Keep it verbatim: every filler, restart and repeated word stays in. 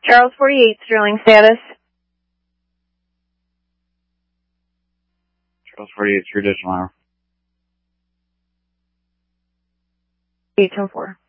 Charles forty-eight, Sterling status. Charles forty-eight, traditional hour. eight ten four.